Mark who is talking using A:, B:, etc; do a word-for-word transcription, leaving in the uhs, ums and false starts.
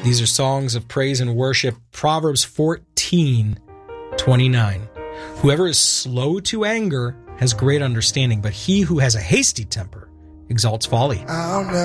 A: These are songs of praise and worship. Proverbs fourteen twenty-nine. Whoever is slow to anger has great understanding, but he who has a hasty temper exalts folly.
B: I'll never